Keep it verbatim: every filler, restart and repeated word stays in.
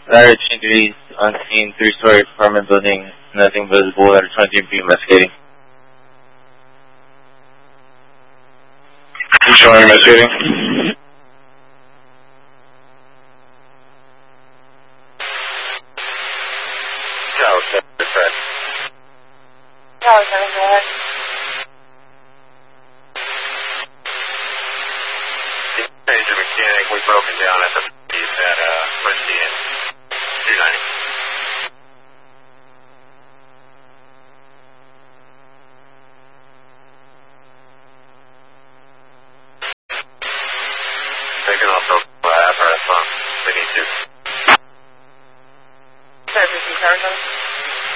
Ladder ten degrees, unseen, three-story apartment building, nothing visible, ladder twenty be investigating. You showing investigating? Tower seven, correct. Tower seven, go ahead. Major mechanic, we've broken down at the